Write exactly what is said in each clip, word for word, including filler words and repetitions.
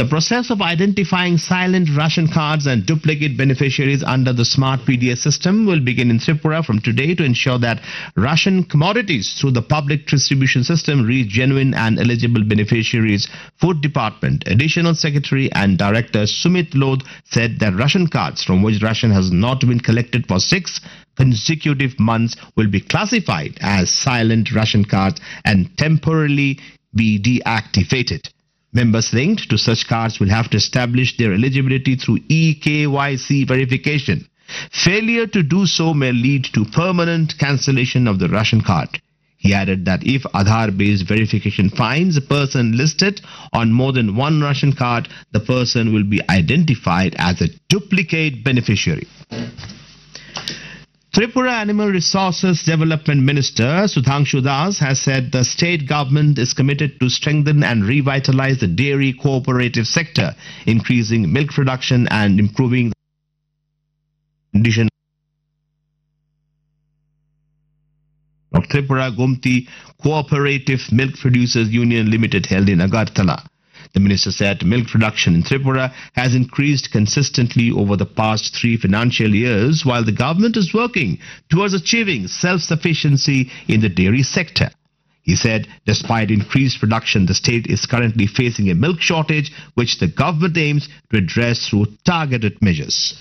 The process of identifying silent ration cards and duplicate beneficiaries under the Smart P D S system will begin in Tripura from today to ensure that ration commodities through the public distribution system reach genuine and eligible beneficiaries. Food Department Additional Secretary and Director Sumit Lodh said that ration cards from which ration has not been collected for six consecutive months will be classified as silent ration cards and temporarily be deactivated. Members linked to such cards will have to establish their eligibility through E K Y C verification. Failure to do so may lead to permanent cancellation of the ration card. He added that if Aadhaar-based verification finds a person listed on more than one ration card, the person will be identified as a duplicate beneficiary. Tripura Animal Resources Development Minister Sudhanshu Das has said the state government is committed to strengthen and revitalize the dairy cooperative sector, increasing milk production and improving the condition of Tripura Gumti Cooperative Milk Producers Union Limited held in Agartala. The minister said milk production in Tripura has increased consistently over the past three financial years, while the government is working towards achieving self-sufficiency in the dairy sector. He said despite increased production, the state is currently facing a milk shortage, which the government aims to address through targeted measures.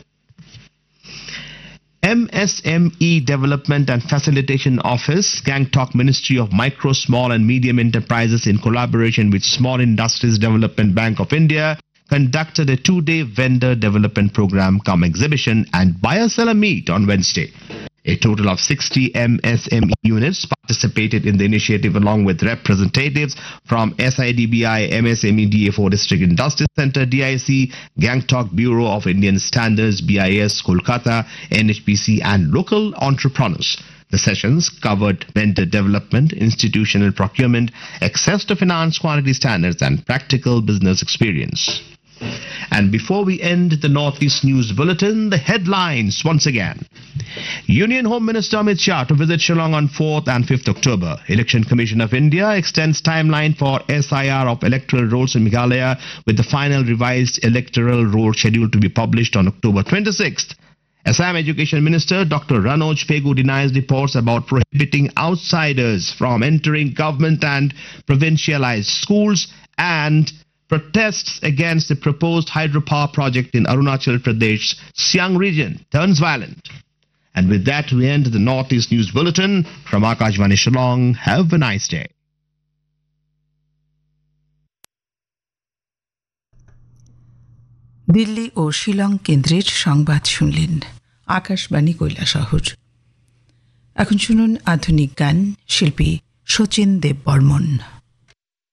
M S M E Development and Facilitation Office, Gangtok Ministry of Micro, Small and Medium Enterprises in collaboration with Small Industries Development Bank of India conducted a two-day vendor development program cum exhibition and buyer-seller meet on Wednesday. A total of sixty M S M E units participated in the initiative along with representatives from S I D B I, M S M E D A four District Industry Centre, D I C, Gangtok Bureau of Indian Standards, B I S, Kolkata, N H P C and local entrepreneurs. The sessions covered vendor development, institutional procurement, access to finance quality standards and practical business experience. And before we end the Northeast News Bulletin, the headlines once again. Union Home Minister Amit Shah to visit Shillong on fourth and fifth October. Election Commission of India extends timeline for S I R of electoral rolls in Meghalaya, with the final revised electoral roll scheduled to be published on October twenty-sixth. Assam Education Minister Doctor Ranoj Pegu denies reports about prohibiting outsiders from entering government and provincialized schools, and protests against the proposed hydropower project in Arunachal Pradesh, Siang region turns violent. And with that, we end the Northeast News Bulletin from Akashvani Shillong. Have a nice day. Delhi ও শিলং কেন্দ্রের সংবাদ শুনলেন আকাশবাণী কৈলাসহর। এখন শুনুন আধুনিক গান, শিল্পী শচীন দেববর্মন।